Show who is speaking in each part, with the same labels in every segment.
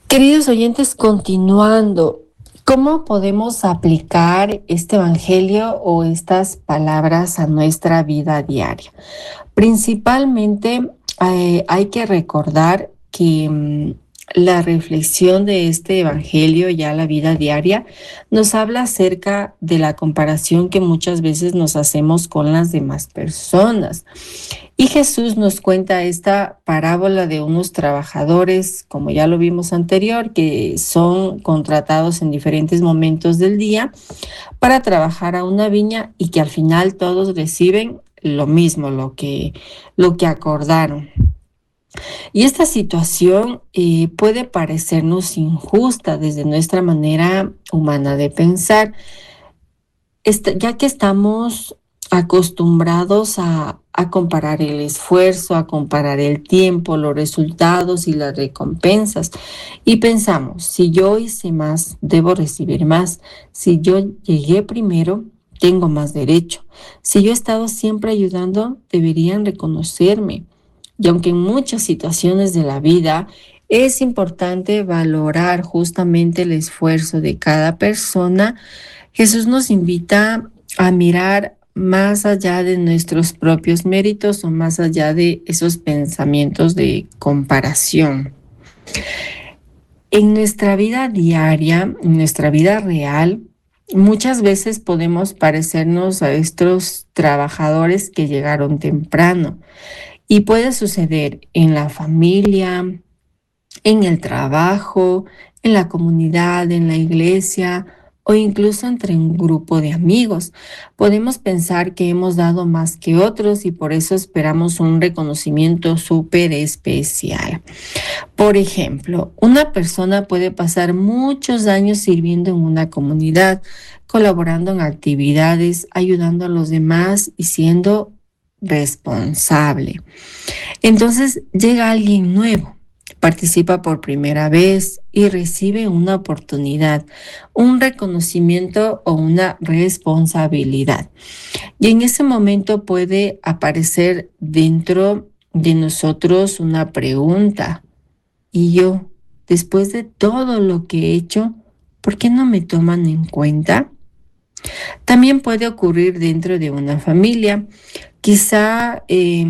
Speaker 1: Queridos oyentes, continuando, ¿cómo podemos aplicar este evangelio o estas palabras a nuestra vida diaria? Principalmente hay que recordar que la reflexión de este evangelio, ya la vida diaria, nos habla acerca de la comparación que muchas veces nos hacemos con las demás personas. Y Jesús nos cuenta esta parábola de unos trabajadores, como ya lo vimos anterior, que son contratados en diferentes momentos del día para trabajar a una viña y que al final todos reciben lo mismo, lo que acordaron. Y esta situación puede parecernos injusta desde nuestra manera humana de pensar, ya que estamos acostumbrados a comparar el esfuerzo, a comparar el tiempo, los resultados y las recompensas. Y pensamos, si yo hice más, debo recibir más. Si yo llegué primero, tengo más derecho. Si yo he estado siempre ayudando, deberían reconocerme. Y aunque en muchas situaciones de la vida es importante valorar justamente el esfuerzo de cada persona, Jesús nos invita a mirar más allá de nuestros propios méritos o más allá de esos pensamientos de comparación. En nuestra vida diaria, en nuestra vida real, muchas veces podemos parecernos a estos trabajadores que llegaron temprano. Y puede suceder en la familia, en el trabajo, en la comunidad, en la iglesia o incluso entre un grupo de amigos. Podemos pensar que hemos dado más que otros y por eso esperamos un reconocimiento súper especial. Por ejemplo, una persona puede pasar muchos años sirviendo en una comunidad, colaborando en actividades, ayudando a los demás y siendo responsable. Entonces llega alguien nuevo, participa por primera vez y recibe una oportunidad, un reconocimiento o una responsabilidad. Y en ese momento puede aparecer dentro de nosotros una pregunta. ¿Y yo, después de todo lo que he hecho, por qué no me toman en cuenta? También puede ocurrir dentro de una familia. Quizá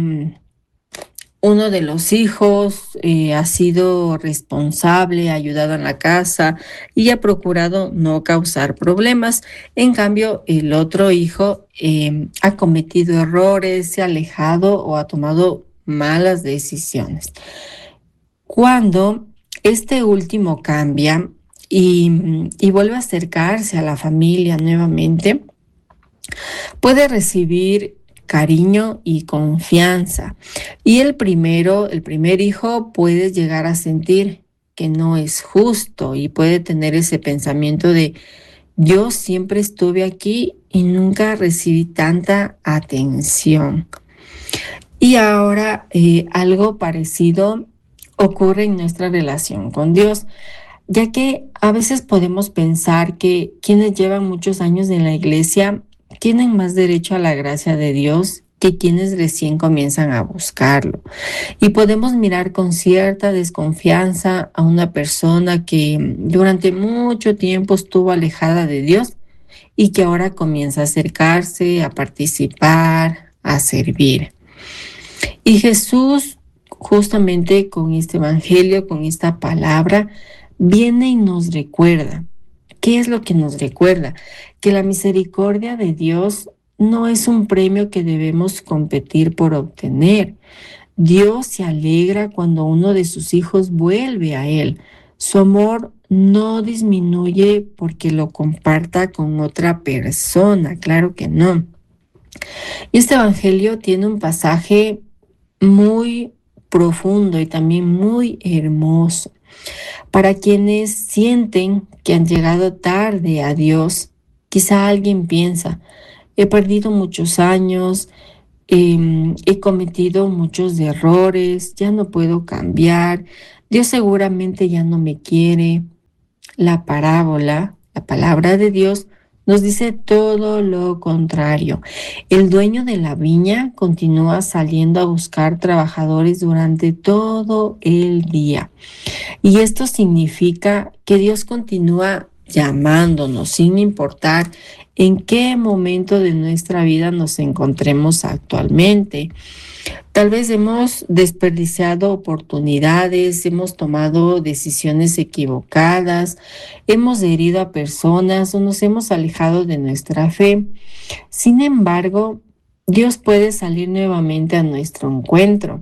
Speaker 1: uno de los hijos ha sido responsable, ha ayudado en la casa y ha procurado no causar problemas. En cambio, el otro hijo ha cometido errores, se ha alejado o ha tomado malas decisiones. Cuando este último cambia y vuelve a acercarse a la familia nuevamente, puede recibir cariño y confianza. Y el primer hijo puede llegar a sentir que no es justo y puede tener ese pensamiento de yo siempre estuve aquí y nunca recibí tanta atención. Y ahora algo parecido ocurre en nuestra relación con Dios, ya que a veces podemos pensar que quienes llevan muchos años en la iglesia tienen más derecho a la gracia de Dios que quienes recién comienzan a buscarlo. Y podemos mirar con cierta desconfianza a una persona que durante mucho tiempo estuvo alejada de Dios y que ahora comienza a acercarse, a participar, a servir. Y Jesús, justamente con este evangelio, con esta palabra, viene y nos recuerda. ¿Qué es lo que nos recuerda? Que la misericordia de Dios no es un premio que debemos competir por obtener. Dios se alegra cuando uno de sus hijos vuelve a Él. Su amor no disminuye porque lo comparta con otra persona, claro que no. Y este evangelio tiene un pasaje muy profundo y también muy hermoso. Para quienes sienten que han llegado tarde a Dios, quizá alguien piensa, he perdido muchos años, he cometido muchos errores, ya no puedo cambiar, Dios seguramente ya no me quiere. La parábola, la palabra de Dios, nos dice todo lo contrario. El dueño de la viña continúa saliendo a buscar trabajadores durante todo el día. Y esto significa que Dios continúa llamándonos sin importar en qué momento de nuestra vida nos encontremos actualmente. Tal vez hemos desperdiciado oportunidades, hemos tomado decisiones equivocadas, hemos herido a personas o nos hemos alejado de nuestra fe. Sin embargo, Dios puede salir nuevamente a nuestro encuentro.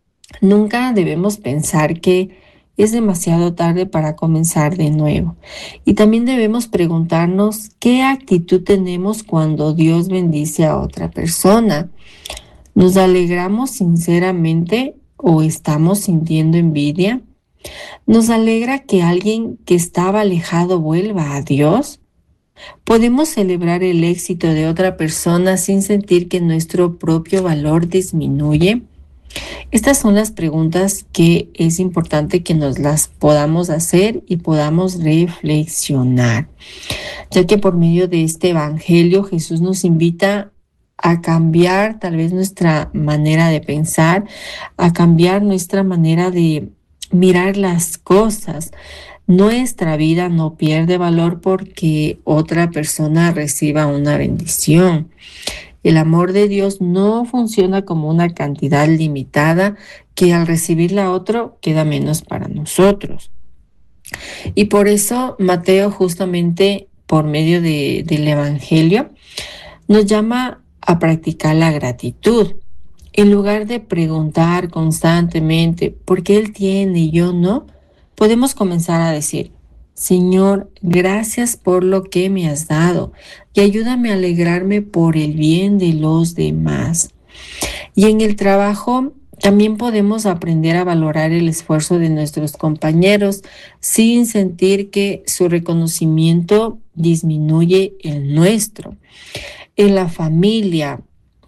Speaker 1: Nunca debemos pensar que es demasiado tarde para comenzar de nuevo. Y también debemos preguntarnos qué actitud tenemos cuando Dios bendice a otra persona. ¿Nos alegramos sinceramente o estamos sintiendo envidia? ¿Nos alegra que alguien que estaba alejado vuelva a Dios? ¿Podemos celebrar el éxito de otra persona sin sentir que nuestro propio valor disminuye? Estas son las preguntas que es importante que nos las podamos hacer y podamos reflexionar, ya que por medio de este evangelio Jesús nos invita a cambiar tal vez nuestra manera de pensar, a cambiar nuestra manera de mirar las cosas. Nuestra vida no pierde valor porque otra persona reciba una bendición. El amor de Dios no funciona como una cantidad limitada que al recibirla a otro queda menos para nosotros. Y por eso Mateo, justamente por medio del Evangelio, nos llama a practicar la gratitud. En lugar de preguntar constantemente por qué Él tiene y yo no, podemos comenzar a decir: Señor, gracias por lo que me has dado y ayúdame a alegrarme por el bien de los demás. Y en el trabajo también podemos aprender a valorar el esfuerzo de nuestros compañeros sin sentir que su reconocimiento disminuye el nuestro. En la familia,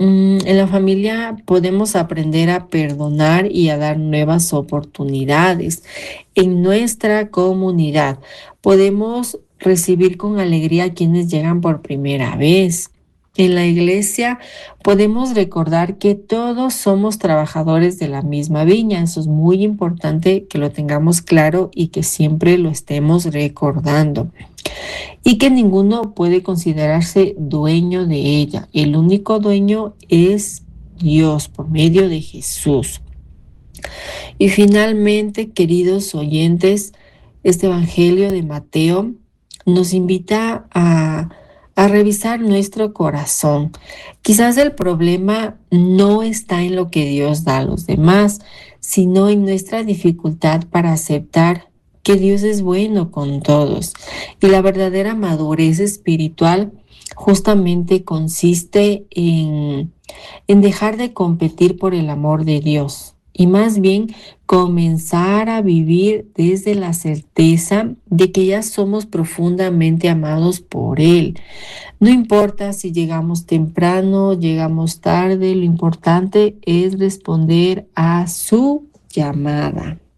Speaker 1: podemos aprender a perdonar y a dar nuevas oportunidades. En nuestra comunidad podemos recibir con alegría a quienes llegan por primera vez. En la iglesia podemos recordar que todos somos trabajadores de la misma viña. Eso es muy importante que lo tengamos claro y que siempre lo estemos recordando. Y que ninguno puede considerarse dueño de ella. El único dueño es Dios por medio de Jesús. Y finalmente, queridos oyentes, este Evangelio de Mateo nos invita a revisar nuestro corazón. Quizás el problema no está en lo que Dios da a los demás, sino en nuestra dificultad para aceptar que Dios es bueno con todos. Y la verdadera madurez espiritual justamente consiste en dejar de competir por el amor de Dios y más bien comenzar a vivir desde la certeza de que ya somos profundamente amados por Él. No importa si llegamos temprano, llegamos tarde, lo importante es responder a su llamada.